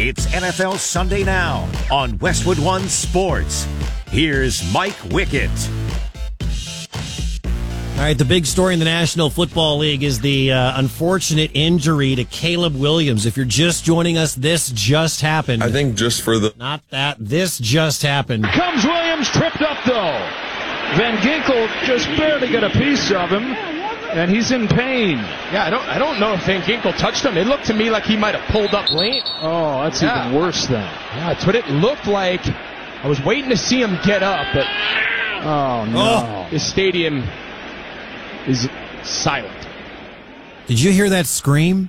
It's NFL Sunday Now on Westwood One Sports. Here's Mike Wickett. All right, the big story in the National Football League is the unfortunate injury to Caleb Williams. If you're just joining us, this just happened. I think just for the... Not that. This just happened. Comes Williams, tripped up, though. Van Ginkel just barely got a piece of him, and he's in pain. Yeah, I don't know if Van Ginkel touched him. It looked to me like he might have pulled up late. Oh, that's even worse then. Yeah, that's what it looked like. I was waiting to see him get up, but... Oh, no. The stadium is silent. Did you hear that scream?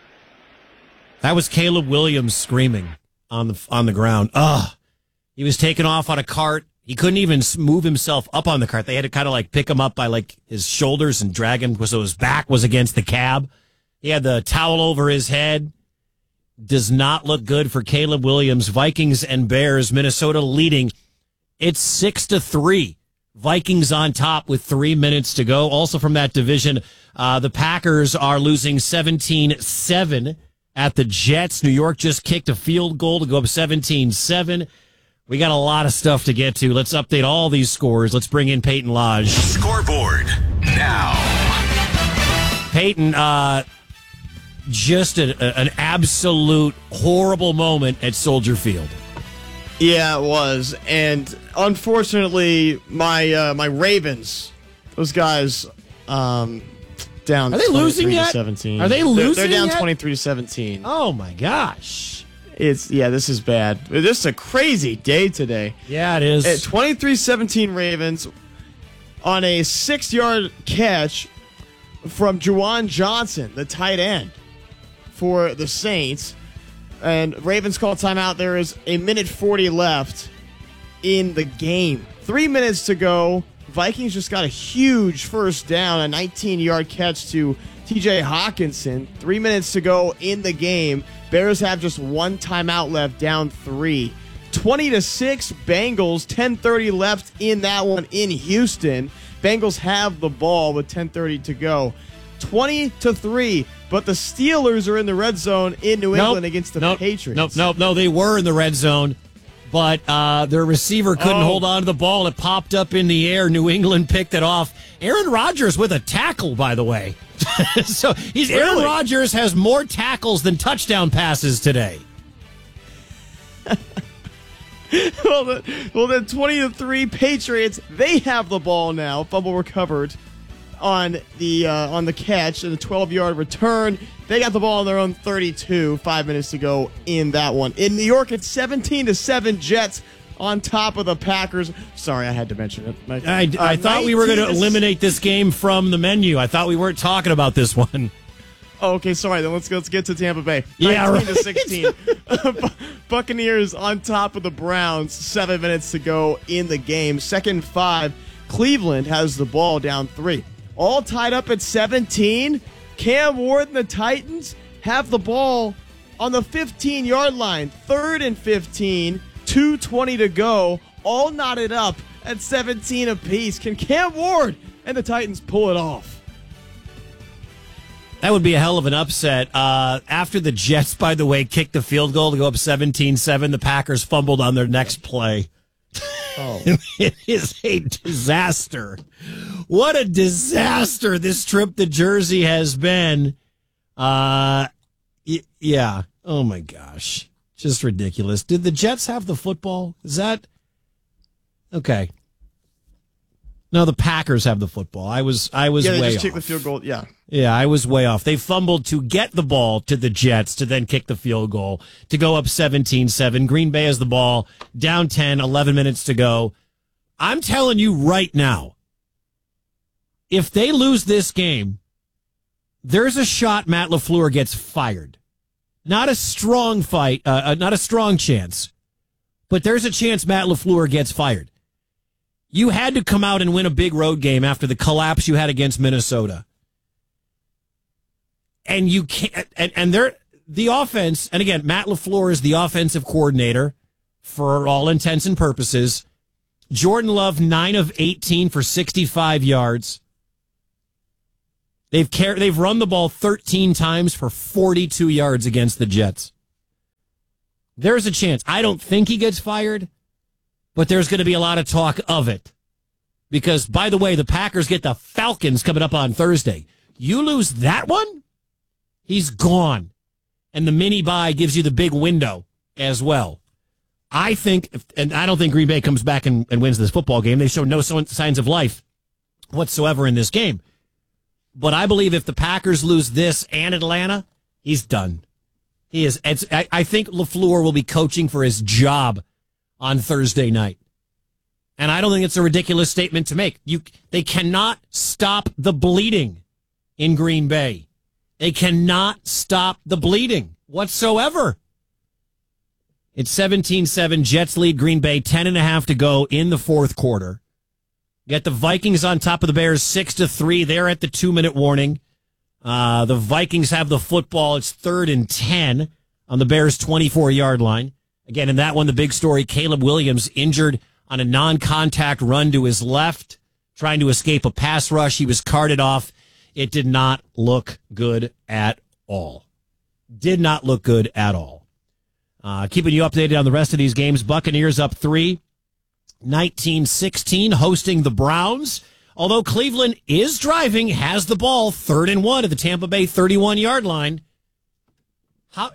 That was Caleb Williams screaming on the ground. He was taken off on a cart. He couldn't even move himself up on the cart. They had to kind of like pick him up by like his shoulders and drag him so his back was against the cab. He had the towel over his head. Does not look good for Caleb Williams. Vikings and Bears, Minnesota leading. It's 6-3. Vikings on top with 3 minutes to go. Also from that division, the Packers are losing 17-7 at the Jets. New York just kicked a field goal to go up 17-7. We got a lot of stuff to get to. Let's update all these scores. Let's bring in Peyton Lodge. Scoreboard now. Peyton, just an absolute horrible moment at Soldier Field. Yeah, it was, and unfortunately, my Ravens, those guys, down. Are they losing yet? 17. Are they losing? They're down yet? 23-17. Oh my gosh! This is bad. This is a crazy day today. Yeah, it is. At 23-17 Ravens on a 6-yard catch from Juwan Johnson, the tight end for the Saints. And Ravens call timeout. There is 1:40 left in the game. 3 minutes to go. Vikings just got a huge first down, a 19-yard catch to TJ Hawkinson. 3 minutes to go in the game. Bears have just one timeout left, down 3. 20-6 Bengals, 10:30 left in that one in Houston. Bengals have the ball with 10:30 to go. 20-3, but the Steelers are in the red zone in New England against the Patriots. No, they were in the red zone, but their receiver couldn't hold on to the ball. It popped up in the air. New England picked it off. Aaron Rodgers with a tackle, by the way. So Aaron Rodgers has more tackles than touchdown passes today. Well, then 20-3 Patriots, they have the ball now. Fumble recovered on the catch and the 12-yard return. They got the ball on their own 32. 5 minutes to go in that one. In New York, it's 17-7 Jets on top of the Packers. Sorry, I had to mention it. I thought we were going to eliminate this game from the menu. I thought we weren't talking about this one. Oh, okay, sorry. Then let's get to Tampa Bay. Yeah, 19-16. Buccaneers on top of the Browns. 7 minutes to go in the game. Second 5. Cleveland has the ball, down 3. All tied up at 17. Cam Ward and the Titans have the ball on the 15-yard line. 3rd and 15. 2:20 to go. All knotted up at 17 apiece. Can Cam Ward and the Titans pull it off? That would be a hell of an upset. After the Jets, by the way, kicked the field goal to go up 17-7, the Packers fumbled on their next play. Oh. It is a disaster. What a disaster this trip to Jersey has been. Yeah. Oh, my gosh. Just ridiculous. Did the Jets have the football? Is that... Okay. No, the Packers have the football. I was way off. Yeah, they just kicked the field goal. Yeah. Yeah, I was way off. They fumbled to get the ball to the Jets to then kick the field goal to go up 17-7. Green Bay has the ball, down 10, 11 minutes to go. I'm telling you right now, if they lose this game, there's a shot Matt LaFleur gets fired. Not a strong fight, not a strong chance, but there's a chance Matt LaFleur gets fired. You had to come out and win a big road game after the collapse you had against Minnesota. And you can't, and they're the offense, and again, Matt LaFleur is the offensive coordinator for all intents and purposes. Jordan Love, 9 of 18 for 65 yards. They've run the ball 13 times for 42 yards against the Jets. There's a chance. I don't think he gets fired, but there's going to be a lot of talk of it. Because, by the way, the Packers get the Falcons coming up on Thursday. You lose that one, he's gone. And the mini-bye gives you the big window as well. I think, and I don't think Green Bay comes back and wins this football game. They show no signs of life whatsoever in this game. But I believe if the Packers lose this and Atlanta, he's done. He is. I think LaFleur will be coaching for his job on Thursday night. And I don't think it's a ridiculous statement to make. They cannot stop the bleeding in Green Bay. They cannot stop the bleeding whatsoever. It's 17-7. Jets lead Green Bay, 10.5 to go in the fourth quarter. Get the Vikings on top of the Bears, 6-3. They're at the 2-minute warning. The Vikings have the football. It's 3rd and 10 on the Bears' 24-yard line. Again, in that one, the big story, Caleb Williams injured on a non-contact run to his left, trying to escape a pass rush. He was carted off. It did not look good at all. Did not look good at all. Keeping you updated on the rest of these games. Buccaneers up 3, 19-16, hosting the Browns. Although Cleveland is driving, has the ball, 3rd and 1 at the Tampa Bay 31-yard line. How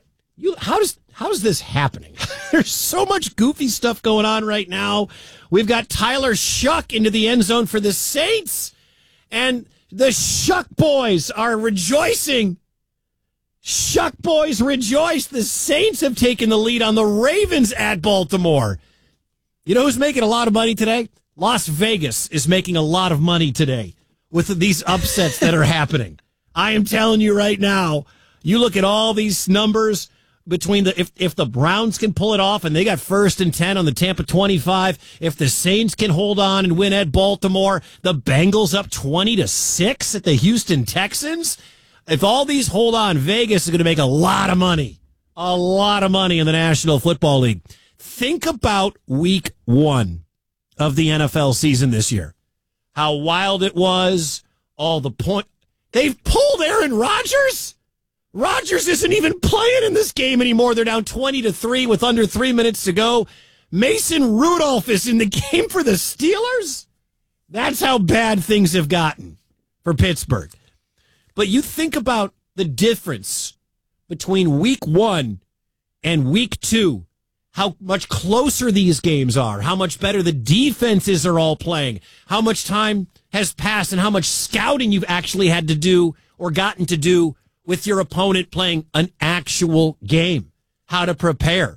is this happening? There's so much goofy stuff going on right now. We've got Tyler Shuck into the end zone for the Saints, and the Shuck boys are rejoicing. Shuck boys rejoice. The Saints have taken the lead on the Ravens at Baltimore. You know who's making a lot of money today? Las Vegas is making a lot of money today with these upsets that are happening. I am telling you right now, you look at all these numbers between if the Browns can pull it off and they got 1st and 10 on the Tampa 25, if the Saints can hold on and win at Baltimore, the Bengals up 20-6 at the Houston Texans. If all these hold on, Vegas is going to make a lot of money. A lot of money in the National Football League. Think about week 1 of the NFL season this year. How wild it was. All the point. They've pulled Aaron Rodgers. Rodgers isn't even playing in this game anymore. They're down 20-3 with under 3 minutes to go. Mason Rudolph is in the game for the Steelers. That's how bad things have gotten for Pittsburgh. But you think about the difference between week 1 and week 2, how much closer these games are, how much better the defenses are all playing, how much time has passed, and how much scouting you've actually had to do or gotten to do with your opponent playing an actual game, how to prepare.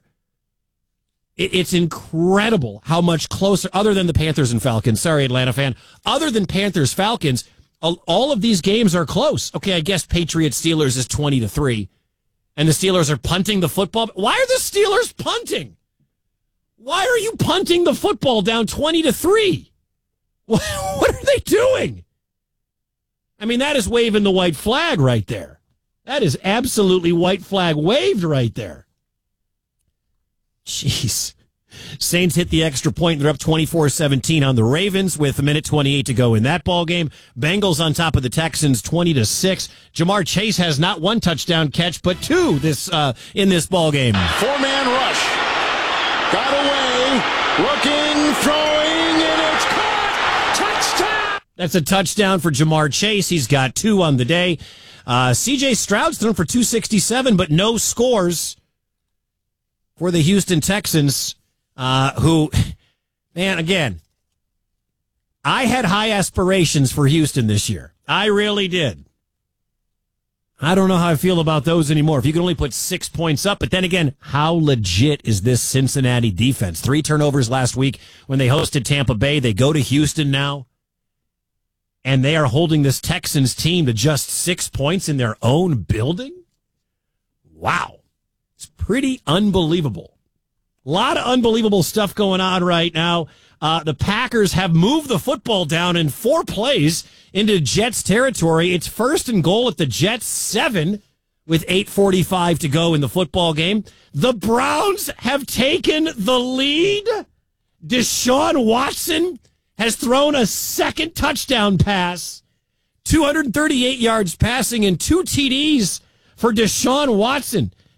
It's incredible how much closer, other than the Panthers and Falcons, sorry, Atlanta fan, other than Panthers, Falcons, all of these games are close. Okay, I guess Patriots Steelers is 20-3, and the Steelers are punting the football. Why are the Steelers punting? Why are you punting the football down 20-3? What are they doing? I mean, that is waving the white flag right there. That is absolutely white flag waved right there. Jeez. Saints hit the extra point. They're up 24-17 on the Ravens with 1:28 to go in that ball game. Bengals on top of the Texans 20-6. Jamar Chase has not one touchdown catch, but 2 in this ball game. 4-man rush. Got away. Looking, throwing, and it's caught. Touchdown. That's a touchdown for Jamar Chase. He's got 2 on the day. C.J. Stroud's thrown for 267, but no scores for the Houston Texans. Who, man, again, I had high aspirations for Houston this year. I really did. I don't know how I feel about those anymore. If you can only put 6 points up, but then again, how legit is this Cincinnati defense? 3 turnovers last week when they hosted Tampa Bay. They go to Houston now, and they are holding this Texans team to just 6 points in their own building? Wow. It's pretty unbelievable. A lot of unbelievable stuff going on right now. The Packers have moved the football down in 4 plays into Jets territory. It's 1st and goal at the Jets 7 with 8:45 to go in the football game. The Browns have taken the lead. Deshaun Watson has thrown a second touchdown pass. 238 yards passing and 2 TDs for Deshaun Watson.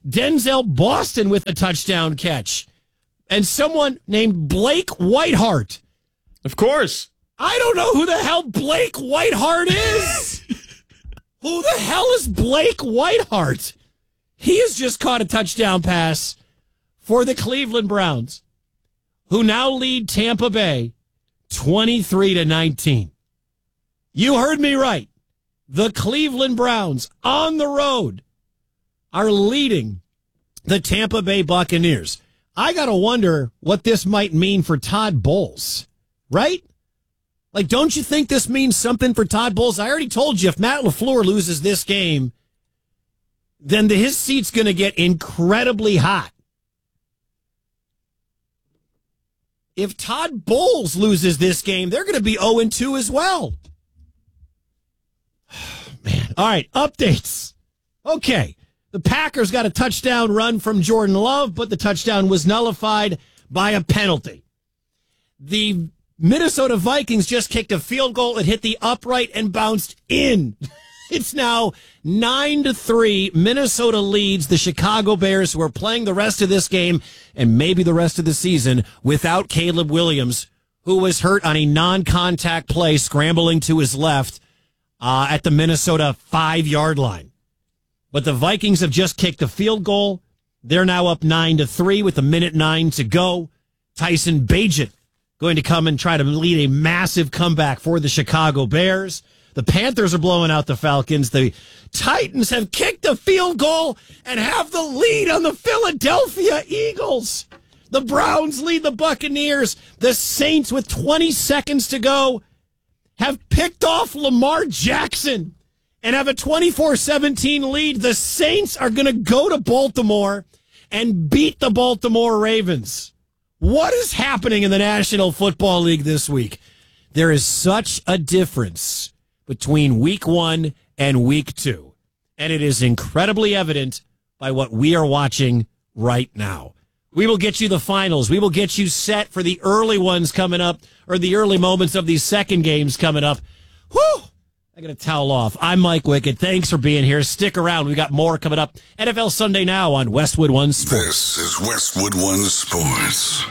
Denzel Boston with a touchdown catch. And someone named Blake Whiteheart. Of course. I don't know who the hell Blake Whiteheart is. Who the hell is Blake Whiteheart? He has just caught a touchdown pass for the Cleveland Browns, who now lead Tampa Bay 23-19. You heard me right. The Cleveland Browns on the road are leading the Tampa Bay Buccaneers. I got to wonder what this might mean for Todd Bowles, right? Like, don't you think this means something for Todd Bowles? I already told you, if Matt LaFleur loses this game, then his seat's going to get incredibly hot. If Todd Bowles loses this game, they're going to be 0-2 as well. Man. All right, updates. Okay, the Packers got a touchdown run from Jordan Love, but the touchdown was nullified by a penalty. The Minnesota Vikings just kicked a field goal. It hit the upright and bounced in. It's now 9-3. Minnesota leads the Chicago Bears, who are playing the rest of this game and maybe the rest of the season without Caleb Williams, who was hurt on a non-contact play scrambling to his left at the Minnesota 5-yard line. But the Vikings have just kicked a field goal. They're now up 9-3 with 1:09 to go. Tyson Bagent going to come and try to lead a massive comeback for the Chicago Bears. The Panthers are blowing out the Falcons. The Titans have kicked a field goal and have the lead on the Philadelphia Eagles. The Browns lead the Buccaneers. The Saints, with 20 seconds to go, have picked off Lamar Jackson and have a 24-17 lead. The Saints are going to go to Baltimore and beat the Baltimore Ravens. What is happening in the National Football League this week? There is such a difference between week 1 and week 2. And it is incredibly evident by what we are watching right now. We will get you the finals. We will get you set for the early ones coming up, or the early moments of these second games coming up. Whew! I got to towel off. I'm Mike Wickett. Thanks for being here. Stick around. We got more coming up. NFL Sunday Now on Westwood One Sports. This is Westwood One Sports.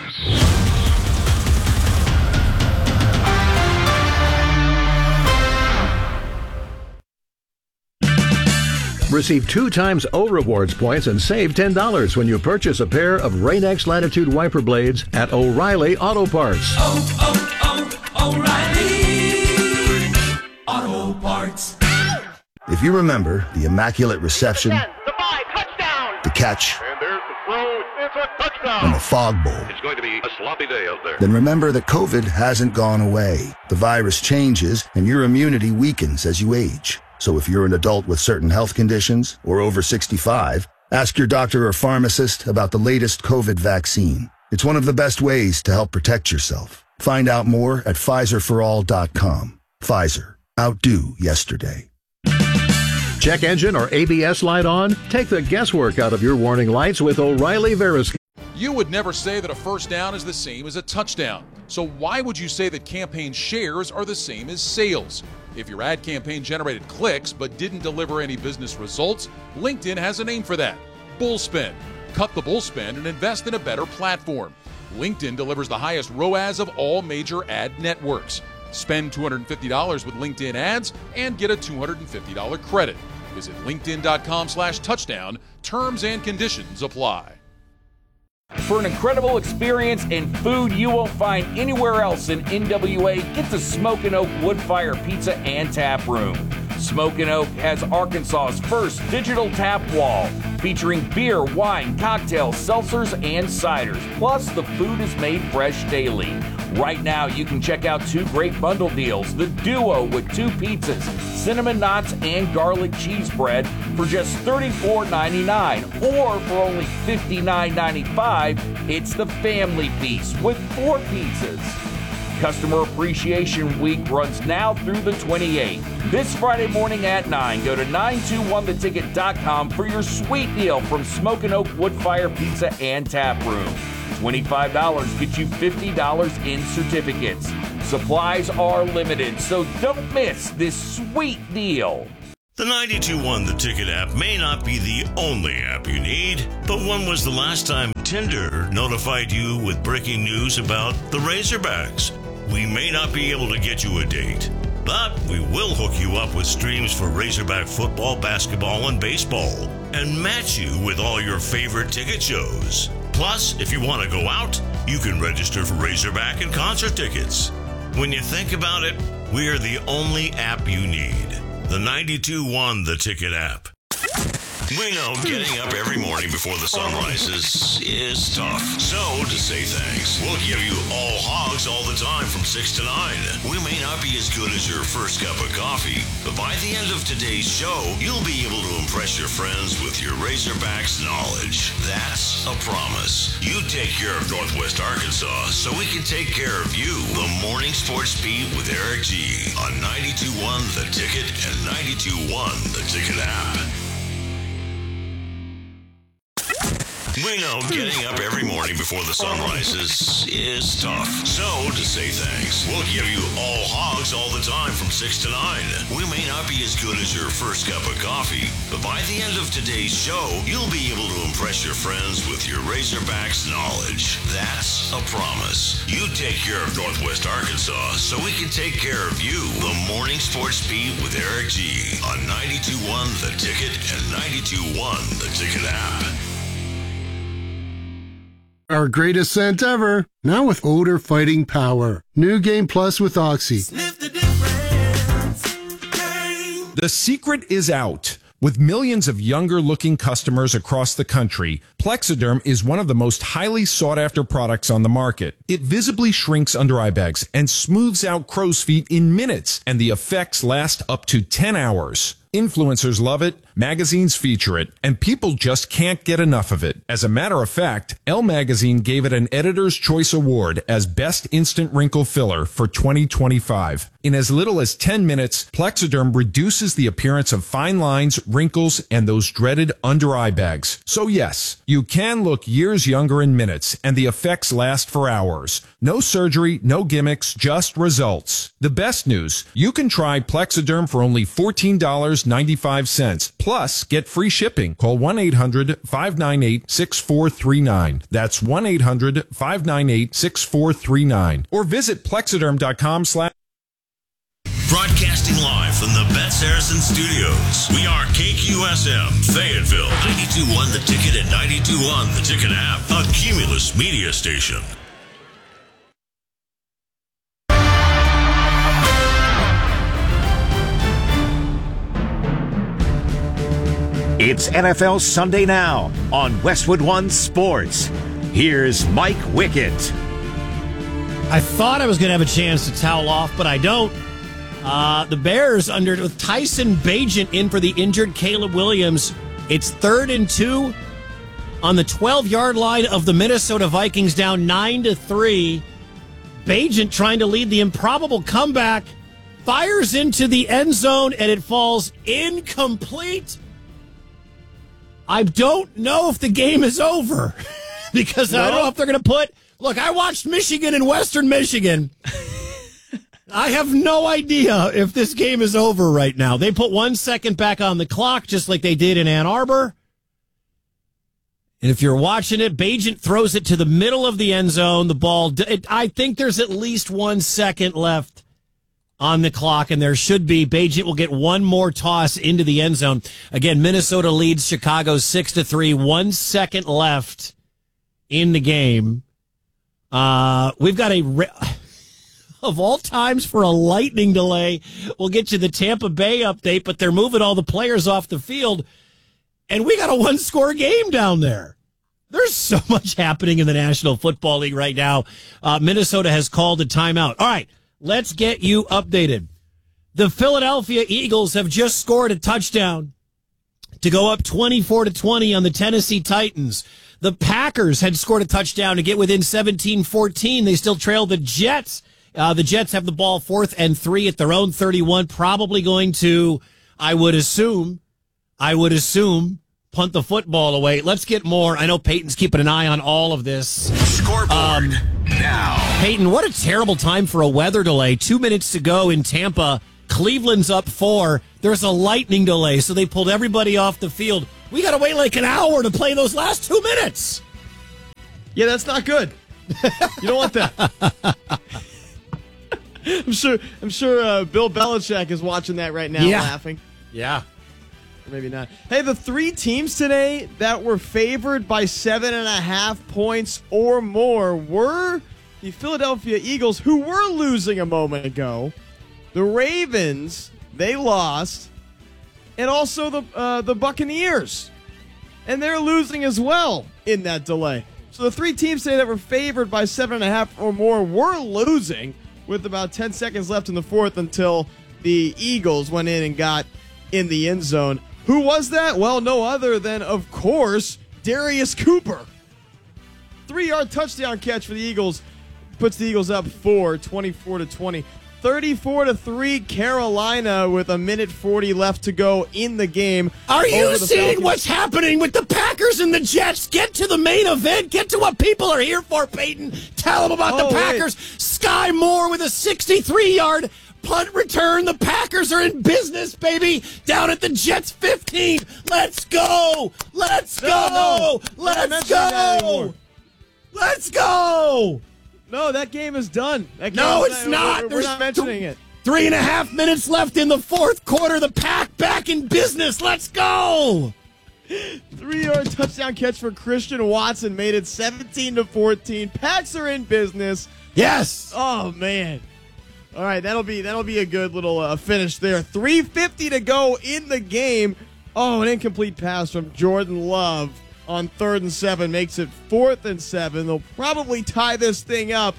Receive 2 times O Rewards points and save $10 when you purchase a pair of Rain-X Latitude wiper blades at O'Reilly Auto Parts. O'Reilly Auto Parts. If you remember the immaculate reception, The 5, touchdown! the catch, And there's the throw. It's a touchdown. and the fog bowl, It's going to be a sloppy day out there. then remember that COVID hasn't gone away. The virus changes and your immunity weakens as you age. So if you're an adult with certain health conditions or over 65, ask your doctor or pharmacist about the latest COVID vaccine. It's one of the best ways to help protect yourself. Find out more at PfizerForAll.com. Pfizer. Outdo yesterday. Check engine or ABS light on? Take the guesswork out of your warning lights with O'Reilly Veriscan. You would never say that a first down is the same as a touchdown. So why would you say that campaign shares are the same as sales? If your ad campaign generated clicks but didn't deliver any business results, LinkedIn has a name for that: Bullspend. Cut the bullspend and invest in a better platform. LinkedIn delivers the highest ROAS of all major ad networks. Spend $250 with LinkedIn ads and get a $250 credit. Visit linkedin.com/touchdown. Terms and conditions apply. For an incredible experience in food you won't find anywhere else in NWA, get to Smokin' Oak Woodfire Pizza and Tap Room. Smokin' Oak has Arkansas's first digital tap wall, featuring beer, wine, cocktails, seltzers, and ciders. Plus, the food is made fresh daily. Right now, you can check out 2 great bundle deals: the Duo with 2 pizzas, cinnamon knots, and garlic cheese bread for just $34.99, or for only $59.95, it's the Family Piece with 4 pizzas. Customer Appreciation Week runs now through the 28th. This Friday morning at 9, go to 921theticket.com for your sweet deal from Smokin' Oak Woodfire Pizza and Tap Room. $25 gets you $50 in certificates. Supplies are limited, so don't miss this sweet deal. The 92.1 The Ticket app may not be the only app you need, but when was the last time Tinder notified you with breaking news about the Razorbacks? We may not be able to get you a date, but we will hook you up with streams for Razorback football, basketball, and baseball, and match you with all your favorite ticket shows. Plus, if you want to go out, you can register for Razorback and concert tickets. When you think about it, we are the only app you need. The 92.1 The Ticket app. We know getting up every morning before the sun rises is tough. So, to say thanks, we'll give you all hogs all the time from 6 to 9. We may not be as good as your first cup of coffee, but by the end of today's show, you'll be able to impress your friends with your Razorbacks knowledge. That's a promise. You take care of Northwest Arkansas so we can take care of you. The Morning Sports Beat with Eric G. on 92.1 The Ticket and 92.1 The Ticket app. We know getting up every morning before the sun rises is tough. So, to say thanks, we'll give you all hogs all the time from 6 to 9. We may not be as good as your first cup of coffee, but by the end of today's show, you'll be able to impress your friends with your Razorbacks knowledge. That's a promise. You take care of Northwest Arkansas so we can take care of you. The Morning Sports Beat with Eric G. on 92.1 The Ticket and 92.1 The Ticket app. Our greatest scent ever, now with odor fighting power. New Game Plus with Oxy. The secret is out. With millions of younger-looking customers across the country, Plexiderm is one of the most highly sought-after products on the market. It visibly shrinks under eye bags and smooths out crow's feet in minutes, and the effects last up to 10 hours. Influencers love it, magazines feature it, and people just can't get enough of it. As a matter of fact, Elle Magazine gave it an Editor's Choice Award as Best Instant Wrinkle Filler for 2025. In as little as 10 minutes, Plexiderm reduces the appearance of fine lines, wrinkles, and those dreaded under-eye bags. So yes, you can look years younger in minutes, and the effects last for hours. No surgery, no gimmicks, just results. The best news, you can try Plexiderm for only $14.95. Plus, get free shipping. Call 1-800-598-6439. That's 1-800-598-6439. Or visit Plexiderm.com/. Broadcasting live from the Bet Saracen Studios. We are KQSM, Fayetteville, 92.1 The Ticket and 92.1 The Ticket app, a Cumulus media station. It's NFL Sunday Now on Westwood One Sports. Here's Mike Wickett. I thought I was going to have a chance to towel off, but I don't. The Bears, with Tyson Bagent in for the injured Caleb Williams, it's 3rd and 2 on the 12-yard line of the Minnesota Vikings, down 9-3. Bagent trying to lead the improbable comeback, fires into the end zone, and it falls incomplete. I don't know if the game is over because I don't know if they're going to put... Look, I watched Michigan and Western Michigan. I have no idea if this game is over right now. They put 1 second back on the clock, just like they did in Ann Arbor. And if you're watching it, Bagent throws it to the middle of the end zone. The ball, I think there's at least 1 second left on the clock, and there should be. Bagent will get one more toss into the end zone. Again, Minnesota leads Chicago 6-3. 1 second left in the game. We've got of all times for a lightning delay, we'll get you the Tampa Bay update, but they're moving all the players off the field, and we got a one-score game down there. There's so much happening in the National Football League right now. Minnesota has called a timeout. All right, let's get you updated. The Philadelphia Eagles have just scored a touchdown to go up 24-20 on the Tennessee Titans. The Packers had scored a touchdown to get within 17-14. They still trail the Jets. The Jets have the ball 4th and 3 at their own 31. Probably going to, I would assume, punt the football away. Let's get more. I know Peyton's keeping an eye on all of this. Scoreboard now. Peyton, what a terrible time for a weather delay. 2 minutes to go in Tampa. Cleveland's up 4. There's a lightning delay, so they pulled everybody off the field. We got to wait like an hour to play those last 2 minutes. Yeah, that's not good. You don't want that. I'm sure Bill Belichick is watching that right now, laughing. Yeah. Maybe not. Hey, the 3 teams today that were favored by 7.5 points or more were the Philadelphia Eagles, who were losing a moment ago. The Ravens, they lost. And also the Buccaneers. And they're losing as well in that delay. So the 3 teams today that were favored by 7.5 or more were losing with about 10 seconds left in the fourth until the Eagles went in and got in the end zone. Who was that? Well, no other than, of course, Darius Cooper. 3-yard touchdown catch for the Eagles. Puts the Eagles up 24-20. 34-3 Carolina with 1:40 left to go in the game. Are you seeing what's happening with the Packers and the Jets? Get to the main event. Get to what people are here for, Peyton. Tell them about the Packers. Wait. Sky Moore with a 63-yard punt return. The Packers are in business, baby. Down at the Jets 15. Let's go. Let's go. Let's go. Let's go. No, that game is done. No, it's not. We're not mentioning it. 3.5 minutes left in the fourth quarter. The Pack back in business. Let's go. 3-yard touchdown catch for Christian Watson made it 17-14. Packs are in business. Yes. Oh, man. All right, that'll be a good little finish there. 3:50 to go in the game. Oh, an incomplete pass from Jordan Love on 3rd and 7 makes it 4th and 7. They'll probably tie this thing up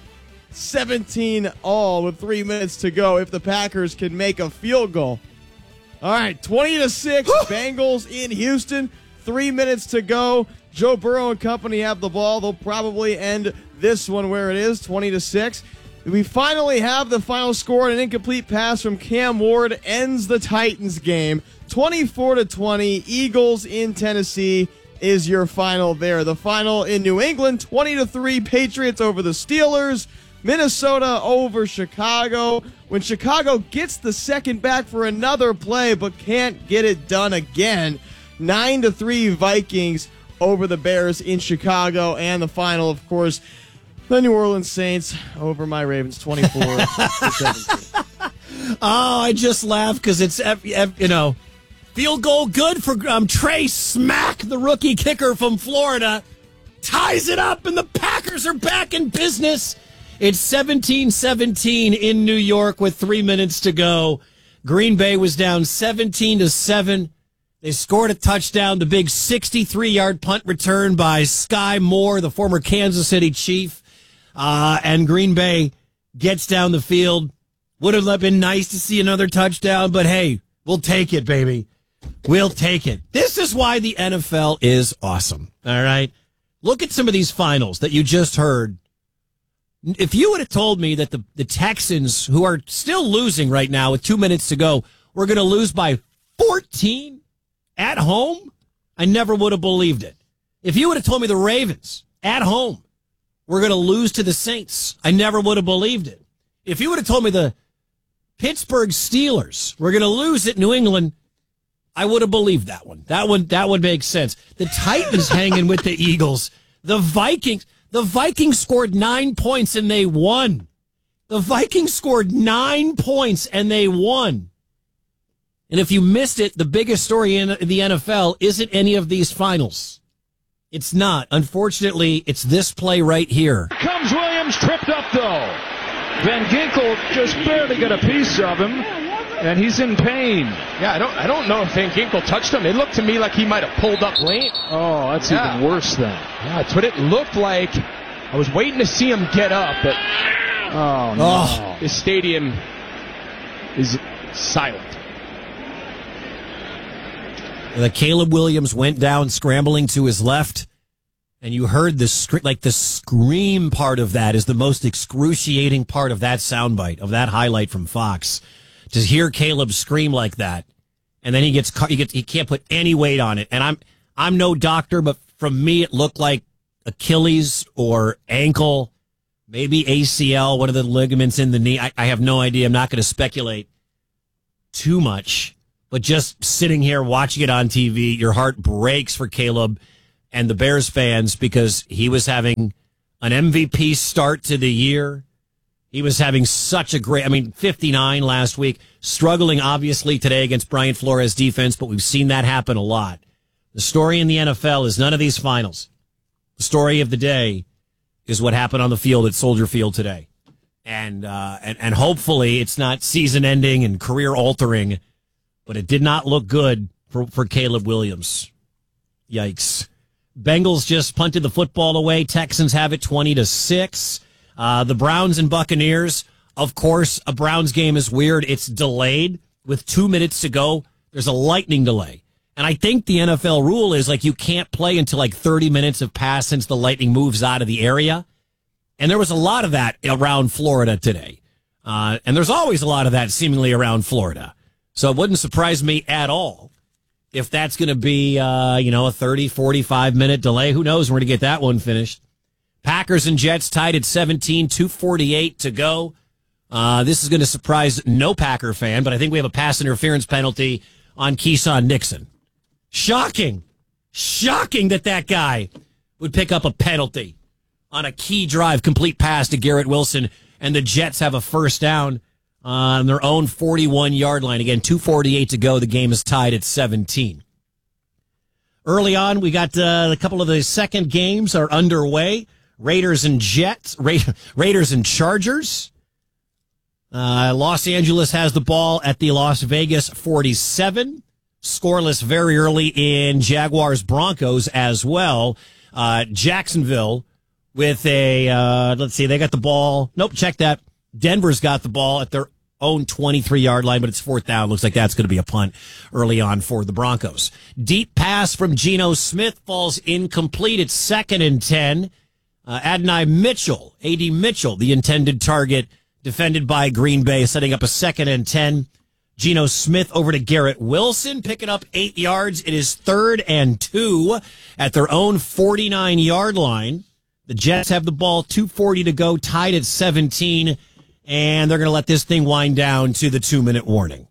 17-all with 3 minutes to go if the Packers can make a field goal. All right, 20-6, Bengals in Houston. 3 minutes to go. Joe Burrow and company have the ball. They'll probably end this one where it is, 20-6. We finally have the final score. An incomplete pass from Cam Ward ends the Titans game. 24-20, Eagles in Tennessee is your final there. The final in New England, 20-3, Patriots over the Steelers. Minnesota over Chicago. When Chicago gets the second back for another play but can't get it done again. 9-3, Vikings over the Bears in Chicago. And the final, of course, the New Orleans Saints over my Ravens, 24-17. Oh, I just laugh because it's, field goal good for Trey Smack, the rookie kicker from Florida. Ties it up, and the Packers are back in business. It's 17-17 in New York with 3 minutes to go. Green Bay was down 17-7. They scored a touchdown, the big 63-yard punt return by Sky Moore, the former Kansas City Chief. And Green Bay gets down the field. Would have been nice to see another touchdown, but hey, we'll take it, baby. We'll take it. This is why the NFL is awesome. All right? Look at some of these finals that you just heard. If you would have told me that the Texans, who are still losing right now with 2 minutes to go, were going to lose by 14 at home, I never would have believed it. If you would have told me the Ravens at home were going to lose to the Saints, I never would have believed it. If you would have told me the Pittsburgh Steelers were going to lose at New England, I would have believed that one. That would make sense. The Titans hanging with the Eagles. The Vikings scored 9 points and they won. The Vikings scored 9 points and they won. And if you missed it, the biggest story in the NFL isn't any of these finals. It's not. Unfortunately, it's this play right here. Here comes Williams, tripped up though. Van Ginkel just barely got a piece of him, and he's in pain. Yeah, I don't know if Van Ginkel touched him. It looked to me like he might have pulled up late. Oh, that's even worse then. Yeah, that's what it looked like. I was waiting to see him get up, but the stadium is silent. The Caleb Williams went down scrambling to his left, and you heard the scream part of that is the most excruciating part of that soundbite, of that highlight from Fox. To hear Caleb scream like that, and then he can't put any weight on it. And I'm no doctor, but from me it looked like Achilles or ankle, maybe ACL, one of the ligaments in the knee. I have no idea. I'm not going to speculate. too much, but just sitting here watching it on TV, your heart breaks for Caleb and the Bears fans because he was having an MVP start to the year. He was having such a great, 59 last week, struggling obviously today against Brian Flores' defense, but we've seen that happen a lot. The story in the NFL is none of these finals. The story of the day is what happened on the field at Soldier Field today. And hopefully it's not season ending and career altering, but it did not look good for Caleb Williams. Yikes. Bengals just punted the football away. Texans have it 20-6. The Browns and Buccaneers, of course, a Browns game is weird. It's delayed with 2 minutes to go. There's a lightning delay. And I think the NFL rule is you can't play until 30 minutes have passed since the lightning moves out of the area. And there was a lot of that around Florida today. And there's always a lot of that seemingly around Florida. So it wouldn't surprise me at all if that's going to be, a 30, 45-minute delay. Who knows? We're going to get that one finished. Packers and Jets tied at 17, 2:48 to go. This is going to surprise no Packer fan, but I think we have a pass interference penalty on Keyshawn Nixon. Shocking that guy would pick up a penalty on a key drive, complete pass to Garrett Wilson, and the Jets have a first down on their own 41-yard line. Again, 2:48 to go. The game is tied at 17. Early on, we got a couple of the second games are underway. Raiders and Chargers. Los Angeles has the ball at the Las Vegas 47. Scoreless very early in Jaguars Broncos as well. Jacksonville with a, they got the ball. Nope, check that. Denver's got the ball at their own 23-yard line, but it's fourth down. Looks like that's going to be a punt early on for the Broncos. Deep pass from Geno Smith falls incomplete. It's 2nd and 10. Adonai Mitchell, A.D. Mitchell, the intended target, defended by Green Bay, setting up a 2nd and 10. Geno Smith over to Garrett Wilson, picking up 8 yards. It is 3rd and 2 at their own 49-yard line. The Jets have the ball, 2:40 to go, tied at 17, and they're going to let this thing wind down to the 2-minute warning.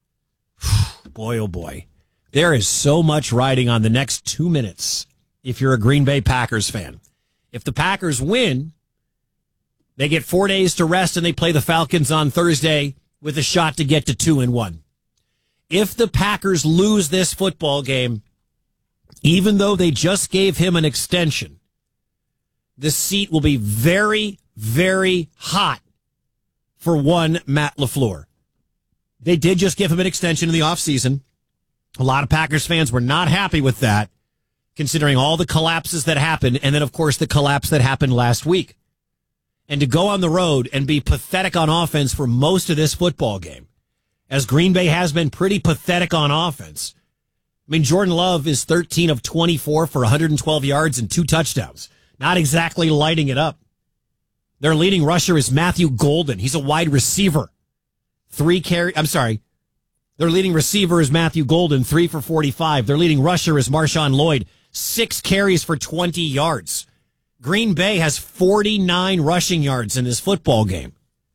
Boy, oh boy. There is so much riding on the next 2 minutes if you're a Green Bay Packers fan. If the Packers win, they get 4 days to rest and they play the Falcons on Thursday with a shot to get to 2-1. If the Packers lose this football game, even though they just gave him an extension, the seat will be very, very hot for one Matt LaFleur. They did just give him an extension in the offseason. A lot of Packers fans were not happy with that, considering all the collapses that happened, and then, of course, the collapse that happened last week. And to go on the road and be pathetic on offense for most of this football game, as Green Bay has been pretty pathetic on offense. Jordan Love is 13 of 24 for 112 yards and 2 touchdowns. Not exactly lighting it up. Their leading rusher is Matthew Golden. He's a wide receiver. Their leading receiver is Matthew Golden, 3 for 45. Their leading rusher is Marshawn Lloyd, 6 carries for 20 yards. Green Bay has 49 rushing yards in this football game.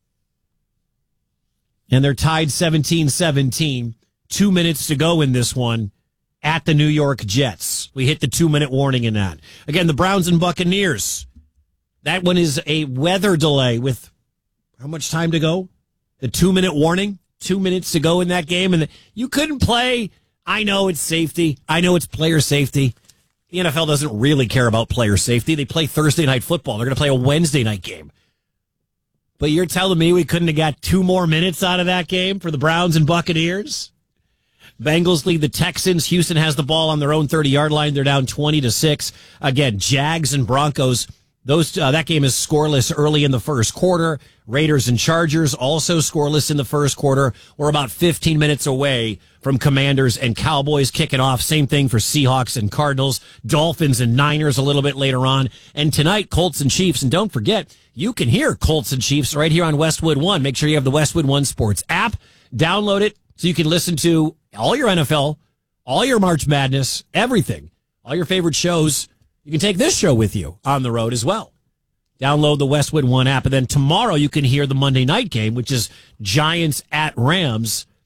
And they're tied 17-17. 2 minutes to go in this one at the New York Jets. We hit the 2-minute warning in that. Again, the Browns and Buccaneers. That one is a weather delay with how much time to go? The 2-minute warning. 2 minutes to go in that game. And you couldn't play. I know it's safety. I know it's player safety. The NFL doesn't really care about player safety. They play Thursday night football. They're going to play a Wednesday night game. But you're telling me we couldn't have got 2 more minutes out of that game for the Browns and Buccaneers? Bengals lead the Texans. Houston has the ball on their own 30-yard line. They're down 20-6. Again, Jags and Broncos. That game is scoreless early in the first quarter. Raiders and Chargers also scoreless in the first quarter. We're about 15 minutes away from Commanders and Cowboys kicking off. Same thing for Seahawks and Cardinals. Dolphins and Niners a little bit later on. And tonight, Colts and Chiefs. And don't forget, you can hear Colts and Chiefs right here on Westwood One. Make sure you have the Westwood One Sports app. Download it so you can listen to all your NFL, all your March Madness, everything, all your favorite shows. You can take this show with you on the road as well. Download the Westwood One app, and then tomorrow you can hear the Monday night game, which is Giants at Rams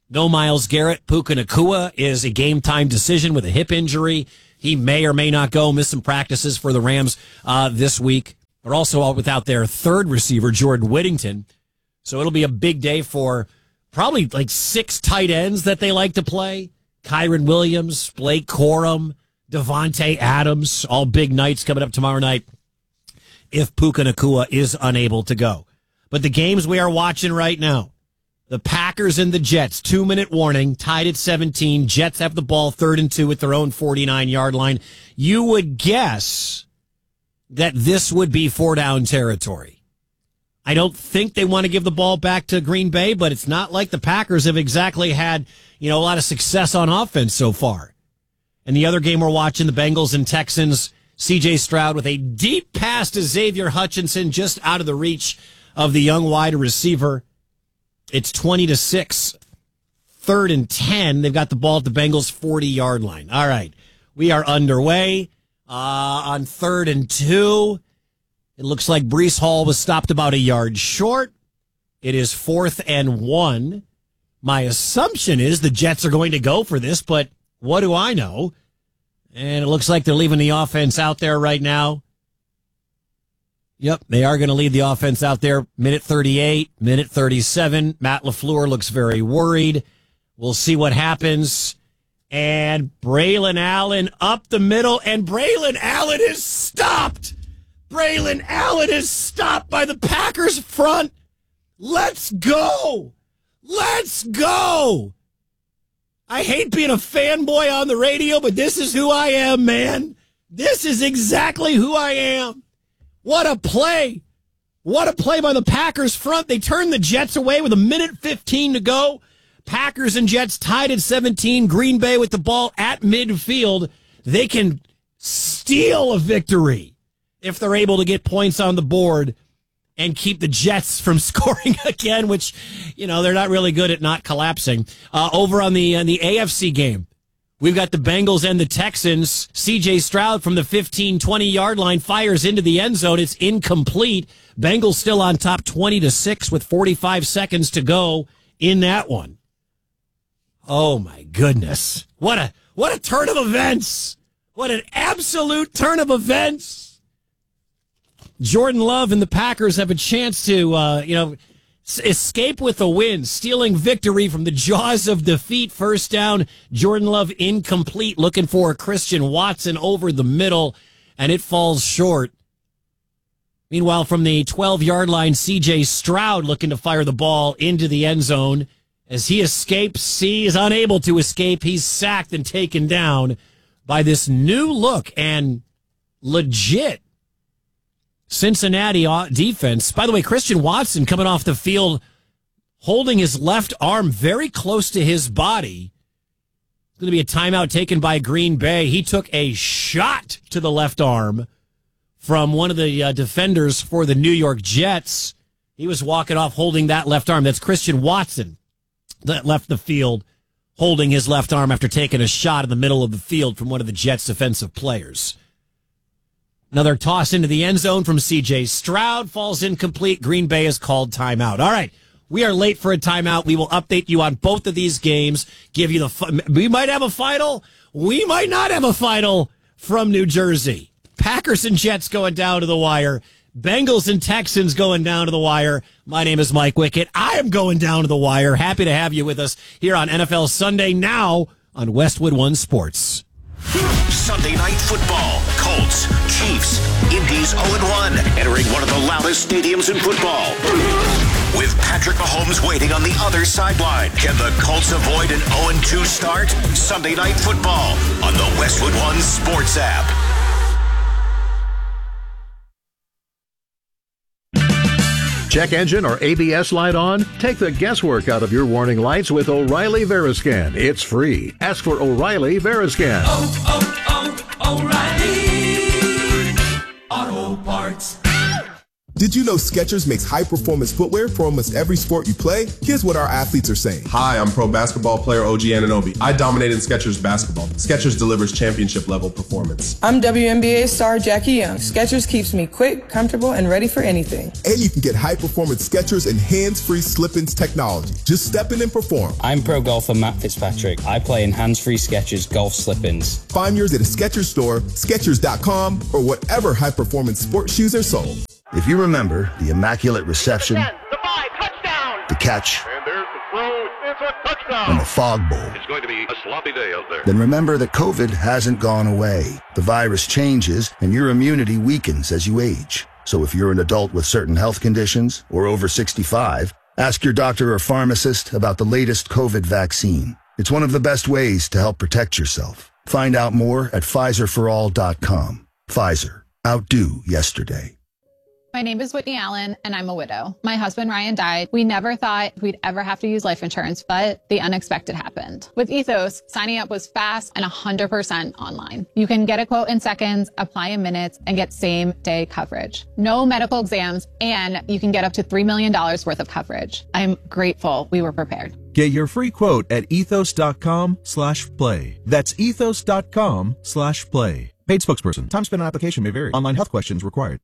No Myles Garrett. Puka Nacua is a game-time decision with a hip injury. He may or may not go, miss some practices for the Rams this week. They're also without their third receiver, Jordan Whittington. So it'll be a big day for probably like 6 tight ends that they like to play. Kyren Williams, Blake Corum, Devontae Adams, all big nights coming up tomorrow night if Puka Nacua is unable to go. But the games we are watching right now, the Packers and the Jets, 2-minute warning, tied at 17. Jets have the ball 3rd and 2 at their own 49-yard line. You would guess that this would be 4-down territory. I don't think they want to give the ball back to Green Bay, but it's not like the Packers have exactly had, a lot of success on offense so far. And the other game we're watching, the Bengals and Texans, C.J. Stroud with a deep pass to Xavier Hutchinson just out of the reach of the young wide receiver. It's 20-6, 3rd and 10. They've got the ball at the Bengals' 40-yard line. All right, we are underway on 3rd and 2. It looks like Breece Hall was stopped about a yard short. It is 4th and 1. My assumption is the Jets are going to go for this, but what do I know? And it looks like they're leaving the offense out there right now. Yep, they are going to leave the offense out there. Minute 38, minute 37. Matt LaFleur looks very worried. We'll see what happens. And Braylon Allen up the middle, and Braylon Allen is stopped. Braylon Allen is stopped by the Packers front. Let's go. Let's go. I hate being a fanboy on the radio, but this is who I am, man. This is exactly who I am. What a play. What a play by the Packers front. They turned the Jets away with 1:15 to go. Packers and Jets tied at 17. Green Bay with the ball at midfield. They can steal a victory if they're able to get points on the board and keep the Jets from scoring again, which, they're not really good at not collapsing. Over on the AFC game, we've got the Bengals and the Texans. C.J. Stroud from the 15-20-yard line fires into the end zone. It's incomplete. Bengals still on top 20-6 with 45 seconds to go in that one. Oh, my goodness. What a turn of events. What an absolute turn of events. Jordan Love and the Packers have a chance to, escape with a win, stealing victory from the jaws of defeat. First down, Jordan Love incomplete, looking for Christian Watson over the middle, and it falls short. Meanwhile, from the 12-yard line, C.J. Stroud looking to fire the ball into the end zone. As he escapes, he is unable to escape. He's sacked and taken down by this new look and legit Cincinnati defense. By the way, Christian Watson coming off the field, holding his left arm very close to his body. It's going to be a timeout taken by Green Bay. He took a shot to the left arm from one of the defenders for the New York Jets. He was walking off holding that left arm. That's Christian Watson that left the field holding his left arm after taking a shot in the middle of the field from one of the Jets' defensive players. Another toss into the end zone from C.J. Stroud falls incomplete. Green Bay is called timeout. All right, we are late for a timeout. We will update you on both of these games, give you we might have a final. We might not have a final from New Jersey. Packers and Jets going down to the wire. Bengals and Texans going down to the wire. My name is Mike Wickett. I am going down to the wire. Happy to have you with us here on NFL Sunday Now on Westwood One Sports. Sunday Night Football. Colts, Chiefs, Indy's 0-1, entering one of the loudest stadiums in football. With Patrick Mahomes waiting on the other sideline. Can the Colts avoid an 0-2 start? Sunday Night Football on the Westwood One Sports app. Check engine or ABS light on? Take the guesswork out of your warning lights with O'Reilly Veriscan. It's free. Ask for O'Reilly Veriscan. O'Reilly Auto Parts. Did you know Skechers makes high-performance footwear for almost every sport you play? Here's what our athletes are saying. Hi, I'm pro basketball player OG Anunoby. I dominated Skechers basketball. Skechers delivers championship-level performance. I'm WNBA star Jackie Young. Skechers keeps me quick, comfortable, and ready for anything. And you can get high-performance Skechers and hands-free slip-ins technology. Just step in and perform. I'm pro golfer Matt Fitzpatrick. I play in hands-free Skechers golf slip-ins. Find yours at a Skechers store, Skechers.com, or whatever high-performance sports shoes are sold. If you remember the Immaculate Reception, The 5, touchdown. the catch, And there's the throw. It's a touchdown. and the Fog Bowl, It's going to be a sloppy day out there. then remember that COVID hasn't gone away. The virus changes, and your immunity weakens as you age. So if you're an adult with certain health conditions or over 65, ask your doctor or pharmacist about the latest COVID vaccine. It's one of the best ways to help protect yourself. Find out more at PfizerForAll.com. Pfizer. Outdo yesterday. My name is Whitney Allen, and I'm a widow. My husband, Ryan, died. We never thought we'd ever have to use life insurance, but the unexpected happened. With Ethos, signing up was fast and 100% online. You can get a quote in seconds, apply in minutes, and get same-day coverage. No medical exams, and you can get up to $3 million worth of coverage. I'm grateful we were prepared. Get your free quote at ethos.com/play. That's ethos.com/play. Paid spokesperson. Time spent on application may vary. Online health questions required.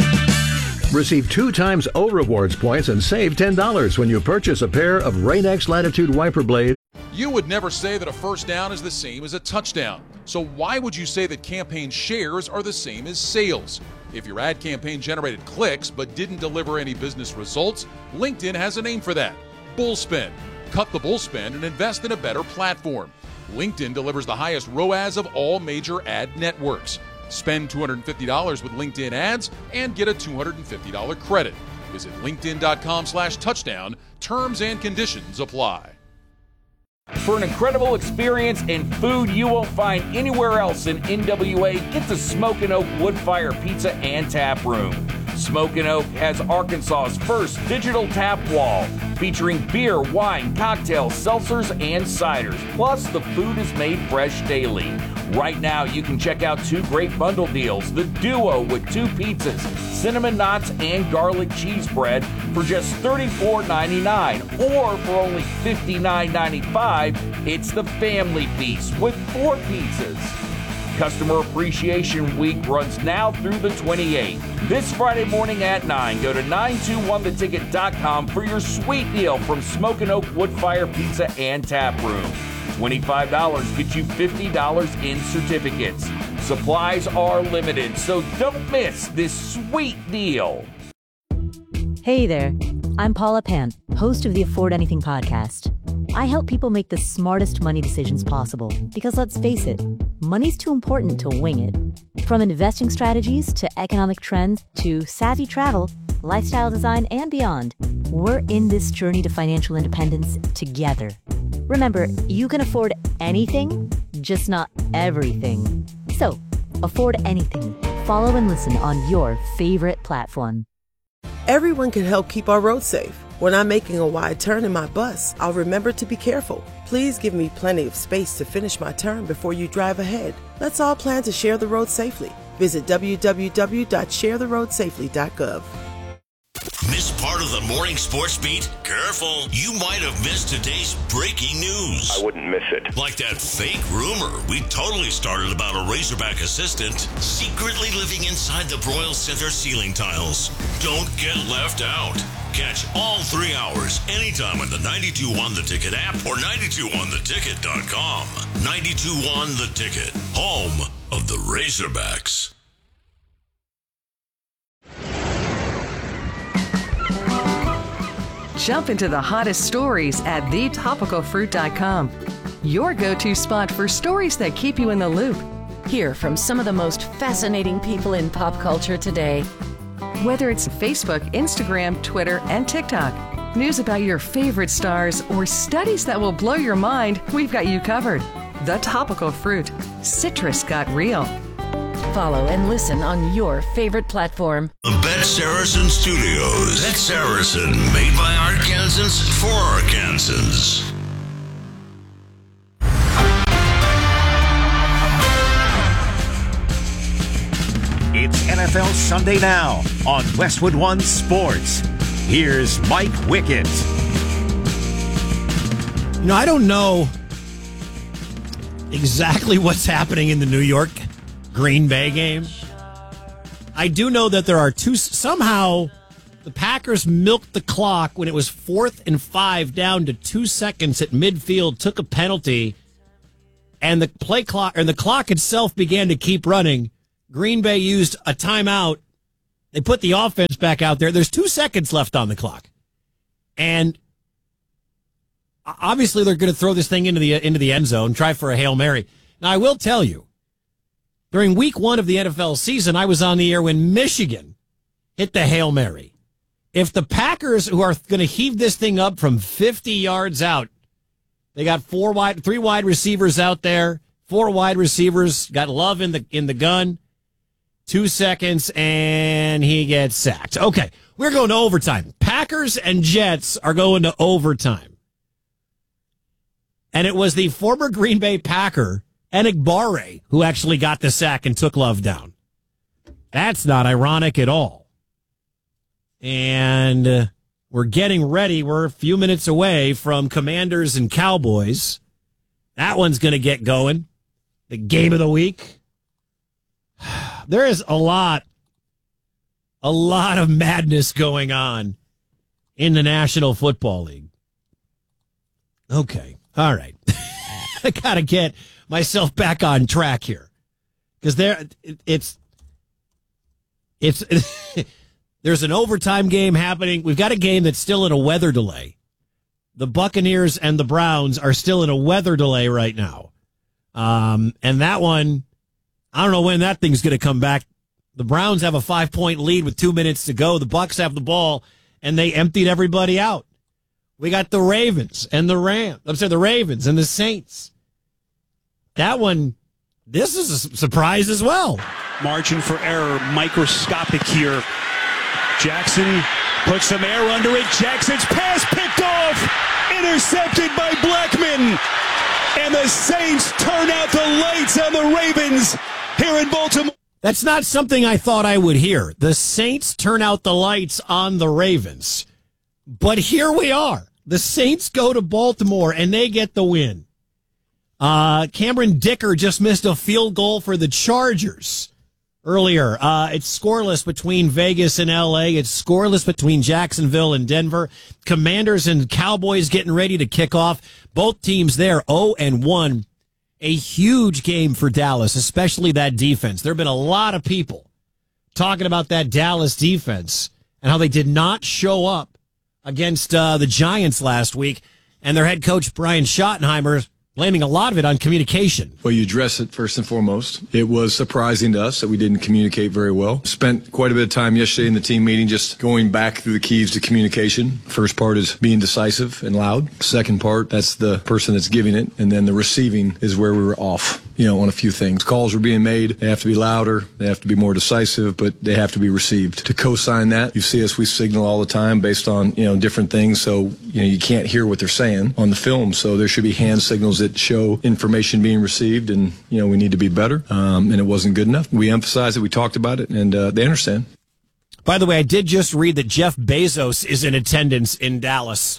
Receive 2 times O Rewards points and save $10 when you purchase a pair of Rain-X Latitude wiper blades. You would never say that a first down is the same as a touchdown. So why would you say that campaign shares are the same as sales? If your ad campaign generated clicks but didn't deliver any business results, LinkedIn has a name for that. Bullspend. Cut the bullspend and invest in a better platform. LinkedIn delivers the highest ROAS of all major ad networks. Spend $250 with LinkedIn ads and get a $250 credit. Visit linkedin.com/touchdown. Terms and conditions apply. For an incredible experience and food you won't find anywhere else in NWA, get to Smokin' Oak Woodfire Pizza and Tap Room. Smokin' Oak has Arkansas's first digital tap wall, featuring beer, wine, cocktails, seltzers, and ciders. Plus, the food is made fresh daily. Right now, you can check out 2 great bundle deals. The Duo with 2 pizzas, cinnamon knots, and garlic cheese bread for just $34.99. Or for only $59.95, it's the Family Piece with 4 pizzas. Customer Appreciation Week runs now through the 28th. This Friday morning at 9, go to 921theticket.com for your sweet deal from Smokin' Oak Woodfire Pizza and Tap Room. $25 gets you $50 in certificates. Supplies are limited, so don't miss this sweet deal. Hey there, I'm Paula Pant, host of the Afford Anything podcast. I help people make the smartest money decisions possible because, let's face it, money's too important to wing it. From investing strategies to economic trends to savvy travel, lifestyle design, and beyond, we're in this journey to financial independence together. Remember, you can afford anything, just not everything. So, afford anything. Follow and listen on your favorite platform. Everyone can help keep our roads safe. When I'm making a wide turn in my bus, I'll remember to be careful. Please give me plenty of space to finish my turn before you drive ahead. Let's all plan to share the road safely. Visit www.sharetheroadsafely.gov. Miss part of the morning sports beat? Careful, you might have missed today's breaking news. I wouldn't miss it. Like that fake rumor we totally started about a Razorback assistant secretly living inside the Broyles Center ceiling tiles. Don't get left out. Catch all 3 hours anytime on the 92.1 The Ticket app or 92ontheticket.com. 92.1 The Ticket, home of the Razorbacks. Jump into the hottest stories at thetopicalfruit.com. Your go-to spot for stories that keep you in the loop. Hear from some of the most fascinating people in pop culture today. Whether it's Facebook, Instagram, Twitter, and TikTok, news about your favorite stars, or studies that will blow your mind, we've got you covered. The Topical Fruit. Citrus got real. Follow and listen on your favorite platform. The Bet Saracen Studios. Bet Saracen, made by Arkansans for Arkansans. It's NFL Sunday Now on Westwood One Sports. Here's Mike Wickett. I don't know exactly what's happening in the New York Green Bay game. I do know that there are somehow the Packers milked the clock when it was 4th and 5 down to 2 seconds at midfield, took a penalty, and the play clock and the clock itself began to keep running. Green Bay used a timeout. They put the offense back out there. There's 2 seconds left on the clock. And obviously they're going to throw this thing into the end zone, try for a Hail Mary. Now, I will tell you, during week 1 of the NFL season, I was on the air when Michigan hit the Hail Mary. If the Packers, who are going to heave this thing up from 50 yards out, they got 3 wide receivers out there, 4 wide receivers, got Love in the gun, 2 seconds, and he gets sacked. Okay, we're going to overtime. Packers and Jets are going to overtime. And it was the former Green Bay Packer, Enagbare, who actually got the sack and took Love down. That's not ironic at all. And we're getting ready. We're a few minutes away from Commanders and Cowboys. That one's going to get going. The game of the week. There is a lot of madness going on in the National Football League. Okay. All right. I got to get myself back on track here, because it's there's an overtime game happening. We've got a game that's still in a weather delay. The Buccaneers and the Browns are still in a weather delay right now. And that one, I don't know when that thing's going to come back. The Browns have a 5-point lead with 2 minutes to go. The Bucs have the ball, and they emptied everybody out. We got the Ravens and the Rams. I'm sorry, the Ravens and the Saints. That one, this is a surprise as well. Margin for error, microscopic here. Jackson puts some air under it. Jackson's pass picked off, intercepted by Blackman. And the Saints turn out the lights on the Ravens here in Baltimore. That's not something I thought I would hear. The Saints turn out the lights on the Ravens. But here we are. The Saints go to Baltimore, and they get the win. Cameron Dicker just missed a field goal for the Chargers earlier. It's scoreless between Vegas and L.A. It's scoreless between Jacksonville and Denver. Commanders and Cowboys getting ready to kick off. Both teams there 0-1. A huge game for Dallas, especially that defense. There have been a lot of people talking about that Dallas defense and how they did not show up against the Giants last week. And their head coach, Brian Schottenheimer, blaming a lot of it on communication. Well, you address it first and foremost. It was surprising to us that we didn't communicate very well. Spent quite a bit of time yesterday in the team meeting just going back through the keys to communication. First part is being decisive and loud. Second part, that's the person that's giving it. And then the receiving is where we were off, on a few things. Calls were being made. They have to be louder. They have to be more decisive, but they have to be received. To co-sign that, you see us, we signal all the time based on, different things. So, you can't hear what they're saying on the film. So there should be hand signals that show information being received, and we need to be better, and it wasn't good enough. We emphasized it, we talked about it, and they understand. By the way, I did just read that Jeff Bezos is in attendance in Dallas.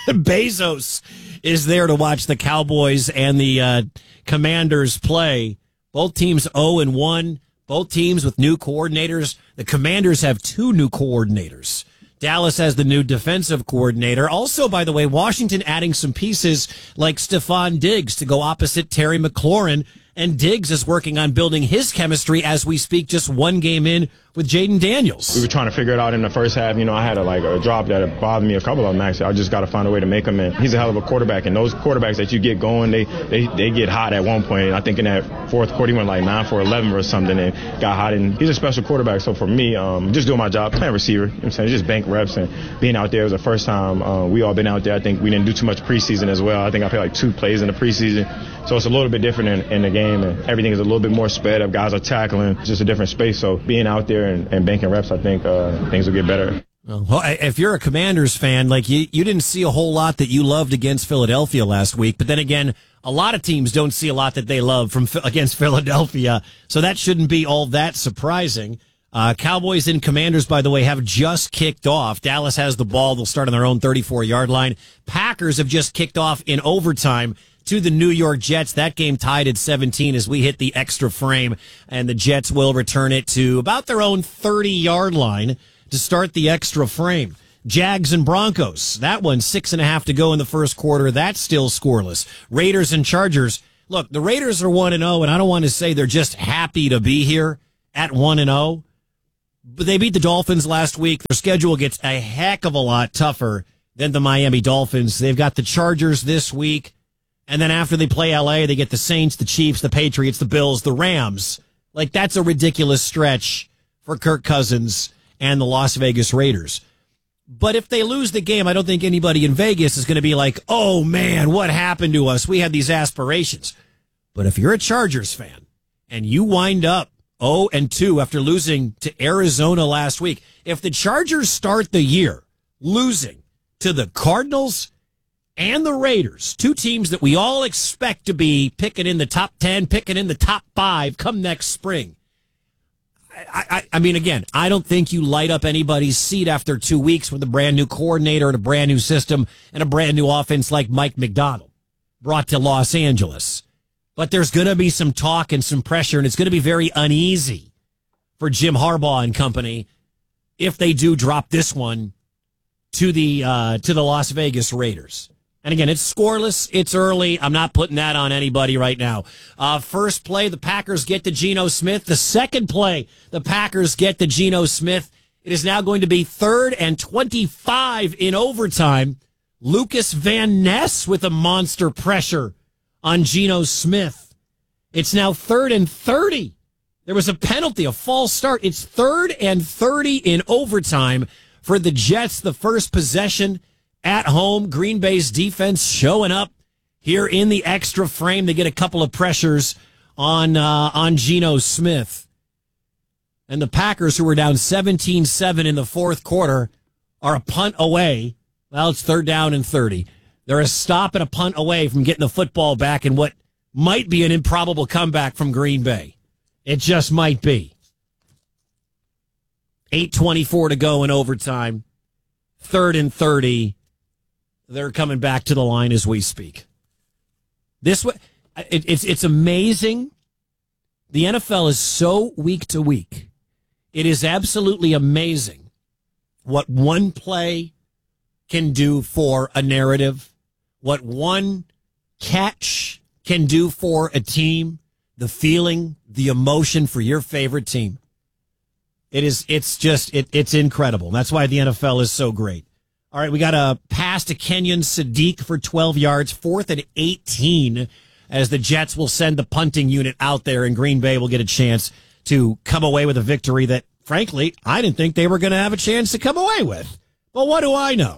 Bezos is there to watch the Cowboys and the Commanders play. Both teams 0-1, both teams with new coordinators. The Commanders have 2 new coordinators. Dallas has the new defensive coordinator. Also, by the way, Washington adding some pieces like Stephon Diggs to go opposite Terry McLaurin. And Diggs is working on building his chemistry as we speak, just one game in with Jaden Daniels. We were trying to figure it out in the first half. I had a drop that bothered me, a couple of them actually. I just got to find a way to make him in. He's a hell of a quarterback, and those quarterbacks that you get going, they get hot at one point. I think in that fourth quarter, he went like 9 for 11 or something and got hot. And he's a special quarterback. So for me, just doing my job, playing receiver, just bank reps and being out there. It was the first time we all been out there. I think we didn't do too much preseason as well. I think I played like 2 plays in the preseason. So it's a little bit different in the game, and everything is a little bit more sped up. Guys are tackling. It's just a different space. So being out there and banking reps, I think things will get better. Well, if you're a Commanders fan, you didn't see a whole lot that you loved against Philadelphia last week. But then again, a lot of teams don't see a lot that they love against Philadelphia. So that shouldn't be all that surprising. Cowboys and Commanders, by the way, have just kicked off. Dallas has the ball. They'll start on their own 34-yard line. Packers have just kicked off in overtime to the New York Jets. That game tied at 17 as we hit the extra frame, and the Jets will return it to about their own 30-yard line to start the extra frame. Jags and Broncos. That one, 6.5 to go in the first quarter. That's still scoreless. Raiders and Chargers. Look, the Raiders are 1-0, and I don't want to say they're just happy to be here at 1-0. But they beat the Dolphins last week. Their schedule gets a heck of a lot tougher than the Miami Dolphins. They've got the Chargers this week. And then after they play LA, they get the Saints, the Chiefs, the Patriots, the Bills, the Rams. Like, that's a ridiculous stretch for Kirk Cousins and the Las Vegas Raiders. But if they lose the game, I don't think anybody in Vegas is going to be like, oh, man, what happened to us? We had these aspirations. But if you're a Chargers fan and you wind up 0-2 after losing to Arizona last week, if the Chargers start the year losing to the Cardinals and the Raiders, two teams that we all expect to be picking in the top 10, picking in the top 5 come next spring, I mean, again, I don't think you light up anybody's seat after 2 weeks with a brand new coordinator and a brand new system and a brand new offense like Mike McDonald brought to Los Angeles. But there's going to be some talk and some pressure, and it's going to be very uneasy for Jim Harbaugh and company if they do drop this one to the Las Vegas Raiders. And again, it's scoreless. It's early. I'm not putting that on anybody right now. First play, the Packers get to Geno Smith. The second play, the Packers get to Geno Smith. It is now going to be 3rd and 25 in overtime. Lucas Van Ness with a monster pressure on Geno Smith. It's now 3rd and 30. There was a penalty, a false start. It's 3rd and 30 in overtime for the Jets. The first possession at home. Green Bay's defense showing up here in the extra frame. They get a couple of pressures on Geno Smith. And the Packers, who were down 17-7 in the fourth quarter, are a punt away. Well, it's 3rd down and 30. They're a stop and a punt away from getting the football back in what might be an improbable comeback from Green Bay. It just might be. 8:24 to go in overtime. 3rd and 30. They're coming back to the line as we speak. It's amazing. The NFL is so week to week. It is absolutely amazing what one play can do for a narrative, what one catch can do for a team, the feeling, the emotion for your favorite team. It's incredible. That's why the NFL is so great. All right, we got a pass to Kenyon Sadiq for 12 yards, 4th and 18, as the Jets will send the punting unit out there, and Green Bay will get a chance to come away with a victory that, frankly, I didn't think they were going to have a chance to come away with. But what do I know?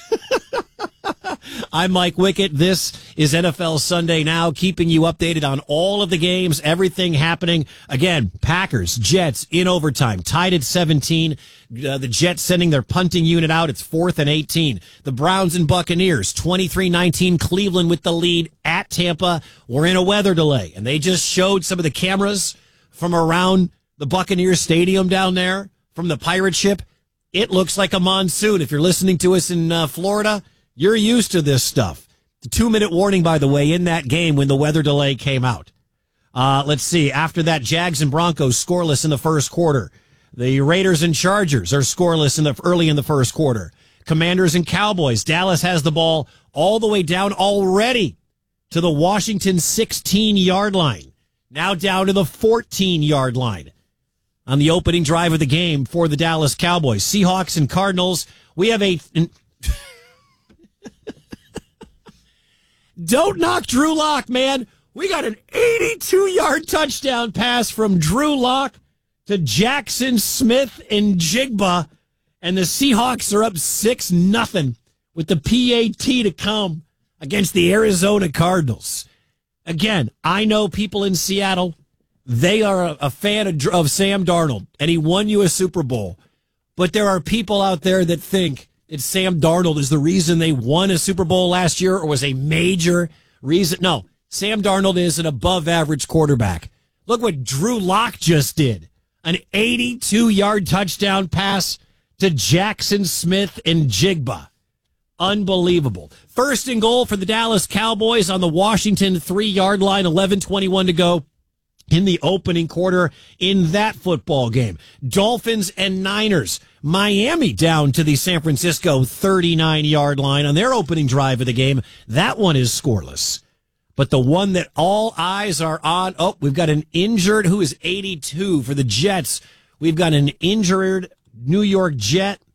I'm Mike Wickett. This is NFL Sunday Now, keeping you updated on all of the games, everything happening. Again, Packers, Jets in overtime, tied at 17. The Jets sending their punting unit out. It's 4th and 18. The Browns and Buccaneers, 23-19. Cleveland with the lead at Tampa. We're in a weather delay, and they just showed some of the cameras from around the Buccaneers Stadium down there from the pirate ship. It looks like a monsoon. If you're listening to us in Florida, you're used to this stuff. The 2-minute warning, by the way, in that game when the weather delay came out. Let's see. After that, Jags and Broncos scoreless in the first quarter. The Raiders and Chargers are scoreless early in the first quarter. Commanders and Cowboys. Dallas has the ball all the way down already to the Washington 16-yard line. Now down to the 14-yard line on the opening drive of the game for the Dallas Cowboys. Seahawks and Cardinals. We have a... Don't knock Drew Lock, man. We got an 82-yard touchdown pass from Drew Lock to Jackson Smith and Jigba, and the Seahawks are up 6-0 with the PAT to come against the Arizona Cardinals. Again, I know people in Seattle, they are a fan of Sam Darnold, and he won you a Super Bowl. But there are people out there that think that Sam Darnold is the reason they won a Super Bowl last year or was a major reason. No, Sam Darnold is an above-average quarterback. Look what Drew Lock just did An 82-yard touchdown pass to Jackson Smith and Jigba. Unbelievable. First and goal for the Dallas Cowboys on the Washington 3-yard line, 11:21 to go in the opening quarter in that football game. Dolphins and Niners. Miami down to the San Francisco 39-yard line on their opening drive of the game. That one is scoreless. But the one that all eyes are on, we've got an injured who is 82 for the Jets. We've got an injured New York Jet.